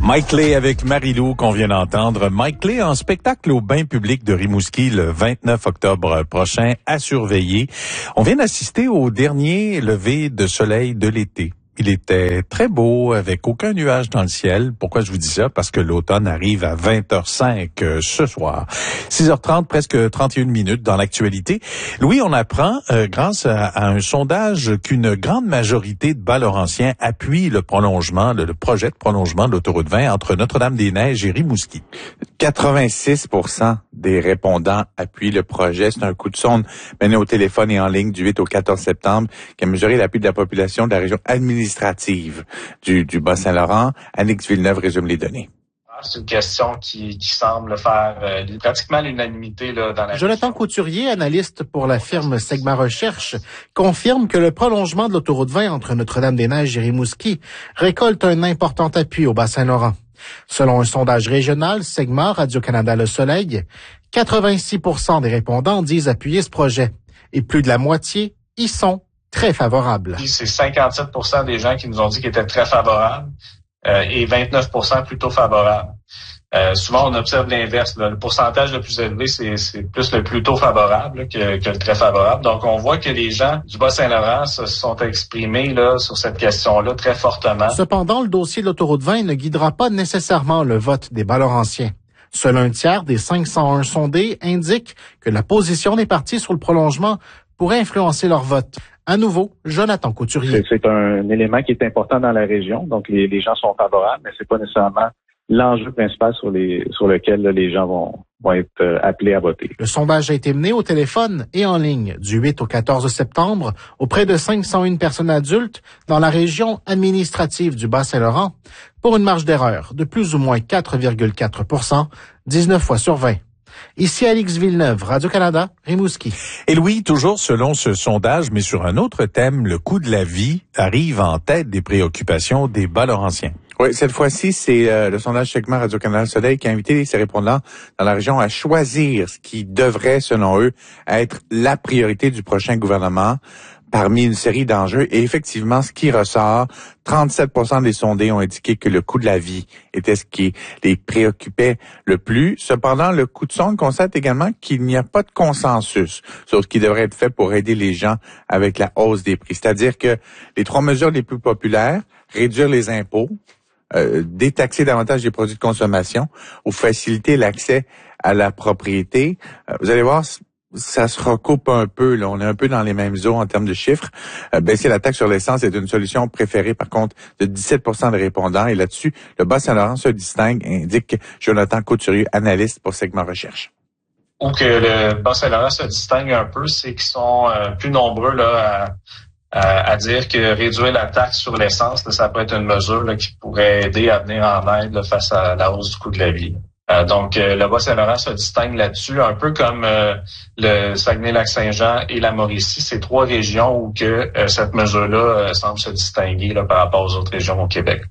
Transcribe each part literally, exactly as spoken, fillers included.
Mike Lay avec Marie-Lou qu'on vient d'entendre. Mike Lay en spectacle au bain public de Rimouski le vingt-neuf octobre prochain à surveiller. On vient d'assister au dernier lever de soleil de l'été. Il était très beau, avec aucun nuage dans le ciel. Pourquoi je vous dis ça? Parce que l'automne arrive à vingt heures cinq euh, ce soir. six heures trente, presque trente et une minutes dans l'actualité. Louis, on apprend, euh, grâce à, à un sondage, qu'une grande majorité de Bas-Laurentiens appuient le prolongement, le, le projet de prolongement de l'autoroute vingt entre Notre-Dame-des-Neiges et Rimouski. quatre-vingt-six pour cent des répondants appuient le projet. C'est un coup de sonde mené au téléphone et en ligne du huit au quatorze septembre qui a mesuré l'appui de la population de la région administrative du, du Bas-Saint-Laurent. Annick Villeneuve résume les données. C'est une question qui, qui semble faire euh, pratiquement l'unanimité là, dans la Jonathan région. Couturier, analyste pour la firme Segma Recherche, confirme que le prolongement de l'autoroute vingt entre Notre-Dame-des-Neiges et Rimouski récolte un important appui au Bas-Saint-Laurent. Selon un sondage régional, Segma, Radio-Canada Le Soleil, quatre-vingt-six pour cent des répondants disent appuyer ce projet et plus de la moitié y sont très favorables. C'est cinquante-sept pour cent des gens qui nous ont dit qu'ils étaient très favorables euh, et vingt-neuf pour cent plutôt favorables. Euh, souvent, on observe l'inverse. Là. Le pourcentage le plus élevé, c'est, c'est plus le plutôt favorable là, que, que le très favorable. Donc, on voit que les gens du Bas-Saint-Laurent se sont exprimés là, sur cette question-là très fortement. Cependant, le dossier de l'autoroute vingt ne guidera pas nécessairement le vote des Bas-Laurentiens. Seul un tiers des cinq cent un sondés indique que la position des partis sur le prolongement pourrait influencer leur vote. À nouveau, Jonathan Couturier. C'est, c'est un élément qui est important dans la région, donc les, les gens sont favorables, mais c'est pas nécessairement l'enjeu principal sur les sur lequel là, les gens vont, vont être euh, appelés à voter. Le sondage a été mené au téléphone et en ligne du huit au quatorze septembre auprès de cinq cent un personnes adultes dans la région administrative du Bas-Saint-Laurent pour une marge d'erreur de plus ou moins quatre virgule quatre pour cent, dix-neuf fois sur vingt. Ici Alix Villeneuve, Radio-Canada, Rimouski. Et Louis, toujours selon ce sondage, mais sur un autre thème, le coût de la vie arrive en tête des préoccupations des Bas-Laurentiens. Oui, cette fois-ci, c'est euh, le sondage Segma Radio-Canada Soleil qui a invité ses répondants dans la région à choisir ce qui devrait, selon eux, être la priorité du prochain gouvernement parmi une série d'enjeux. Et effectivement, ce qui ressort, trente-sept pour cent des sondés ont indiqué que le coût de la vie était ce qui les préoccupait le plus. Cependant, le coup de sonde constate également qu'il n'y a pas de consensus sur ce qui devrait être fait pour aider les gens avec la hausse des prix. C'est-à-dire que les trois mesures les plus populaires, réduire les impôts, euh, détaxer davantage les produits de consommation ou faciliter l'accès à la propriété, euh, vous allez voir, ça se recoupe un peu, là. On est un peu dans les mêmes eaux en termes de chiffres. Euh, baisser la taxe sur l'essence est une solution préférée, par contre, de dix-sept pour cent des répondants. Et là-dessus, le Bas-Saint-Laurent se distingue, indique Jonathan Couturier, analyste pour Segma Recherche. Ou que le Bas-Saint-Laurent se distingue un peu, c'est qu'ils sont euh, plus nombreux là à, à, à dire que réduire la taxe sur l'essence, là, ça peut être une mesure là, qui pourrait aider à venir en aide là, face à la hausse du coût de la vie. Euh, donc, euh, le Bas-Saint-Laurent se distingue là-dessus, un peu comme euh, le Saguenay-Lac-Saint-Jean et la Mauricie. C'est trois régions où que euh, cette mesure-là euh, semble se distinguer là, par rapport aux autres régions au Québec.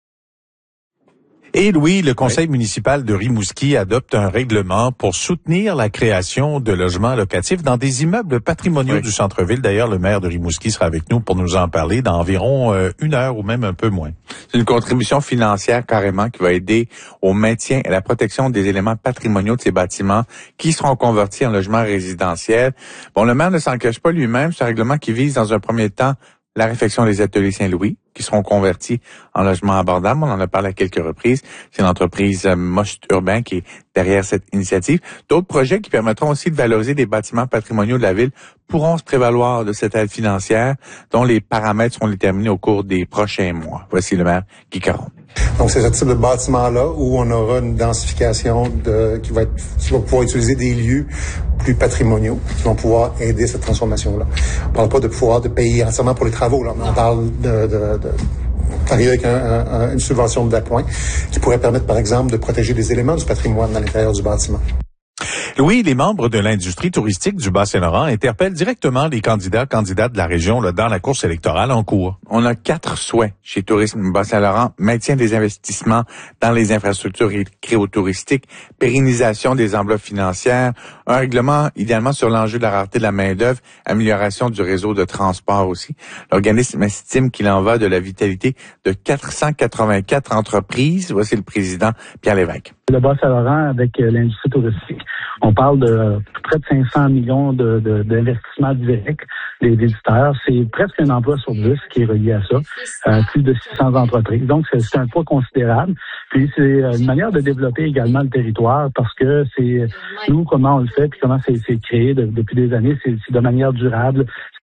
Et Louis, le conseil municipal de Rimouski adopte un règlement pour soutenir la création de logements locatifs dans des immeubles patrimoniaux oui. du centre-ville. D'ailleurs, le maire de Rimouski sera avec nous pour nous en parler dans environ euh, une heure ou même un peu moins. C'est une contribution financière carrément qui va aider au maintien et à la protection des éléments patrimoniaux de ces bâtiments qui seront convertis en logements résidentiels. Bon, le maire ne s'en cache pas lui-même. C'est un règlement qui vise dans un premier temps la réfection des ateliers Saint-Louis, qui seront convertis en logements abordables. On en a parlé à quelques reprises. C'est l'entreprise Most Urbain qui est derrière cette initiative. D'autres projets qui permettront aussi de valoriser des bâtiments patrimoniaux de la ville pourront se prévaloir de cette aide financière dont les paramètres seront déterminés au cours des prochains mois. Voici le maire Guy Caron. Donc, c'est ce type de bâtiment-là où on aura une densification de, qui va être, qui va pouvoir utiliser des lieux plus patrimoniaux qui vont pouvoir aider cette transformation-là. On parle pas de pouvoir de payer entièrement pour les travaux, là, mais on parle de, de, de arriver avec un, un, une subvention d'appoint qui pourrait permettre, par exemple, de protéger des éléments du patrimoine dans l'intérieur du bâtiment. Louis, les membres de l'industrie touristique du Bas-Saint-Laurent interpellent directement les candidats, candidates de la région là, dans la course électorale en cours. On a quatre souhaits chez Tourisme Bas-Saint-Laurent. Maintien des investissements dans les infrastructures récréotouristiques, pérennisation des enveloppes financières, un règlement idéalement sur l'enjeu de la rareté de la main-d'œuvre, amélioration du réseau de transport aussi. L'organisme estime qu'il en va de la vitalité de quatre cent quatre-vingt-quatre entreprises. Voici le président Pierre Lévesque. Le Bas-Saint-Laurent, avec l'industrie touristique, on parle de près de cinq cents millions de, de, d'investissements directs des visiteurs. C'est presque un emploi sur dix qui est relié à ça. Euh, plus de six cents entreprises. Donc, c'est, c'est un poids considérable. Puis, c'est une manière de développer également le territoire parce que c'est nous, comment on le fait, puis comment c'est, c'est créé de, depuis des années, c'est, c'est de manière durable.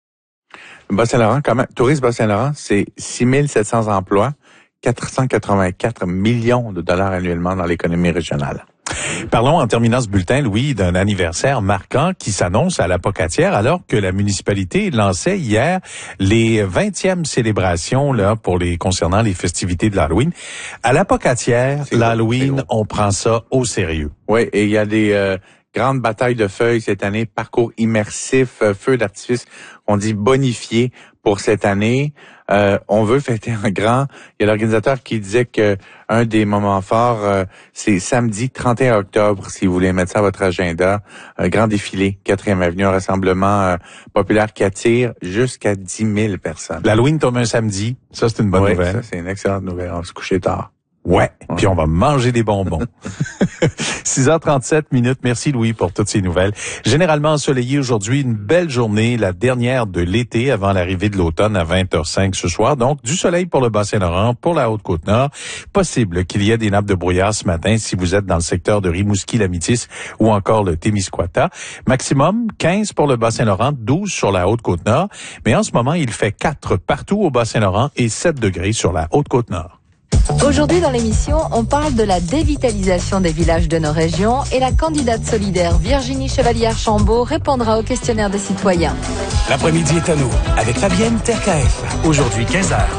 Le Bas-Saint-Laurent, quand même, Tourisme Bas-Saint-Laurent, c'est six mille sept cents emplois, quatre cent quatre-vingt-quatre millions de dollars annuellement dans l'économie régionale. Parlons en terminant ce bulletin, Louis, d'un anniversaire marquant qui s'annonce à la Pocatière alors que la municipalité lançait hier les vingtièmes célébrations là pour les concernant les festivités de l'Halloween. À la Pocatière, c'est l'Halloween, gros, on prend ça au sérieux. Oui, et il y a des euh, grandes batailles de feuilles cette année, parcours immersif, euh, feux d'artifice, on dit bonifié pour cette année. Euh, on veut fêter en grand. Il y a l'organisateur qui disait que un des moments forts, euh, c'est samedi trente et un octobre, si vous voulez mettre ça à votre agenda. Un grand défilé, quatrième avenue, un rassemblement euh, populaire qui attire jusqu'à dix mille personnes. L'Halloween tombe un samedi. Ça, c'est une bonne oui, nouvelle. Ça, c'est une excellente nouvelle. On va se coucher tard. Ouais, ouais. Puis on va manger des bonbons. six heures trente-sept minutes. Merci Louis pour toutes ces nouvelles. Généralement ensoleillé aujourd'hui, une belle journée, la dernière de l'été avant l'arrivée de l'automne à vingt heures cinq ce soir. Donc du soleil pour le Bas-Saint-Laurent, pour la Haute-Côte-Nord. Possible qu'il y ait des nappes de brouillard ce matin si vous êtes dans le secteur de Rimouski-Lamitis ou encore le Témiscouata. Maximum quinze pour le Bas-Saint-Laurent, douze sur la Haute-Côte-Nord. Mais en ce moment, il fait quatre partout au Bas-Saint-Laurent et sept degrés sur la Haute-Côte-Nord. Aujourd'hui dans l'émission, on parle de la dévitalisation des villages de nos régions et la candidate solidaire Virginie Chevalière-Chambaud répondra aux questionnaires des citoyens. L'après-midi est à nous avec Fabienne Terkaef. Aujourd'hui quinze heures.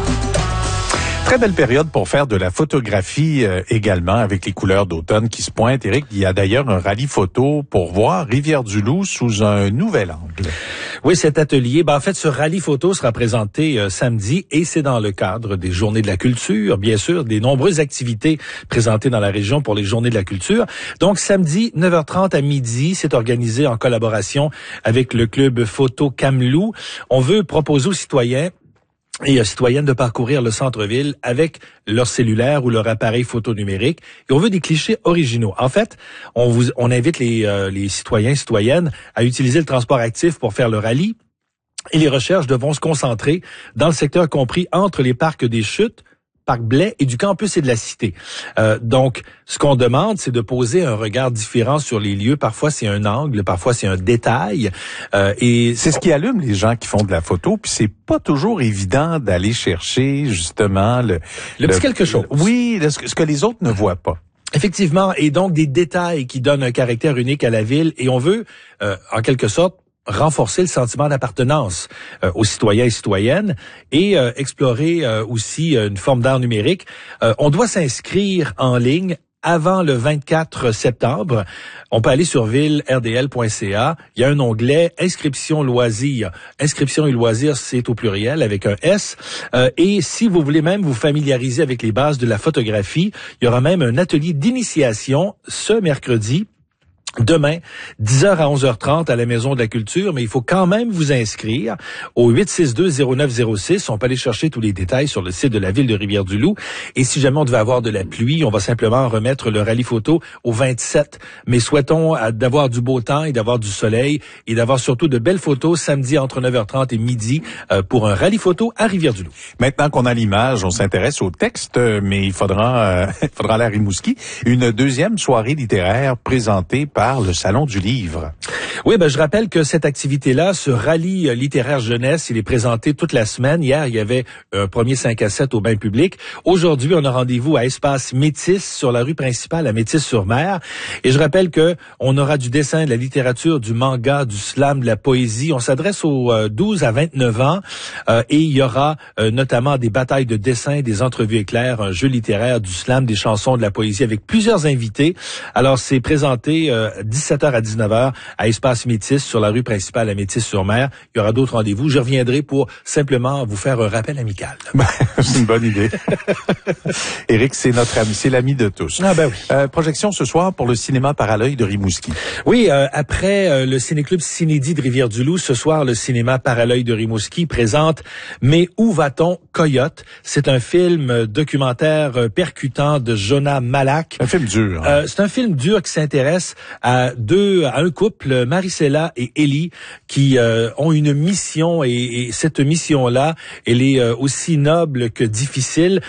Très belle période pour faire de la photographie euh, également avec les couleurs d'automne qui se pointent. Éric, il y a d'ailleurs un rallye photo pour voir Rivière-du-Loup sous un nouvel angle. Oui, cet atelier, ben en fait, ce rallye photo sera présenté euh, samedi et c'est dans le cadre des Journées de la culture, bien sûr, des nombreuses activités présentées dans la région pour les Journées de la culture. Donc, samedi, neuf heures trente à midi, c'est organisé en collaboration avec le club Photo Kamloops. On veut proposer aux citoyens et aux citoyennes de parcourir le centre-ville avec leur cellulaire ou leur appareil photo numérique. Et on veut des clichés originaux. En fait, on vous, on invite les, euh, les citoyens et citoyennes à utiliser le transport actif pour faire le rallye. Et les recherches devront se concentrer dans le secteur compris entre les parcs des Chutes, Parc Blais et du campus et de la Cité. Euh, donc, ce qu'on demande, c'est de poser un regard différent sur les lieux. Parfois, c'est un angle, parfois, c'est un détail. Euh, et c'est ce qui allume les gens qui font de la photo. Puis c'est pas toujours évident d'aller chercher justement le, le, le petit quelque chose. Le, oui, le, ce que les autres ne voient pas. Effectivement, et donc des détails qui donnent un caractère unique à la ville. Et on veut, euh, en quelque sorte, renforcer le sentiment d'appartenance euh, aux citoyens et citoyennes et euh, explorer euh, aussi euh, une forme d'art numérique. Euh, on doit s'inscrire en ligne avant le vingt-quatre septembre. On peut aller sur ville r d l point c a. Il y a un onglet inscription loisirs. Inscription et loisirs, c'est au pluriel avec un S. Euh, et si vous voulez même vous familiariser avec les bases de la photographie, il y aura même un atelier d'initiation ce mercredi. Demain, dix heures à onze heures trente à la Maison de la Culture, mais il faut quand même vous inscrire au huit six deux zéro neuf zéro six. On peut aller chercher tous les détails sur le site de la ville de Rivière-du-Loup. Et si jamais on devait avoir de la pluie, on va simplement remettre le rallye photo au vingt-sept. Mais souhaitons d'avoir du beau temps et d'avoir du soleil et d'avoir surtout de belles photos samedi entre neuf heures trente et midi euh, pour un rallye photo à Rivière-du-Loup. Maintenant qu'on a l'image, on s'intéresse au texte, mais il faudra, euh, il faudra aller à Rimouski. Une deuxième soirée littéraire présentée par par le Salon du Livre. Oui, ben je rappelle que cette activité-là, ce rallye littéraire jeunesse, il est présenté toute la semaine. Hier, il y avait un premier cinq à sept au bain public. Aujourd'hui, on a rendez-vous à Espace Métis sur la rue principale à Métis-sur-Mer. Et je rappelle que on aura du dessin, de la littérature, du manga, du slam, de la poésie. On s'adresse aux euh, douze à vingt-neuf ans euh, et il y aura euh, notamment des batailles de dessin, des entrevues éclairs, un jeu littéraire, du slam, des chansons, de la poésie avec plusieurs invités. Alors, c'est présenté euh, dix-sept heures à dix-neuf heures à Espace Métis sur la rue principale à Métis-sur-Mer. Il y aura d'autres rendez-vous. Je reviendrai pour simplement vous faire un rappel amical. C'est une bonne idée. Éric, c'est notre ami, c'est l'ami de tous. Ah ben oui. Euh, projection ce soir pour le cinéma Par à l'œil de Rimouski. Oui, euh, après euh, le ciné-club Cinédie de Rivière-du-Loup, ce soir, le cinéma Par à l'œil de Rimouski présente « Mais où va-t-on, Coyote ?» C'est un film documentaire euh, percutant de Jonah Malak. Un film dur. Hein? Euh, c'est un film dur qui s'intéresse à deux, à un couple, Maricela et Ellie, qui euh, ont une mission et, et cette mission-là, elle est euh, aussi noble que difficile.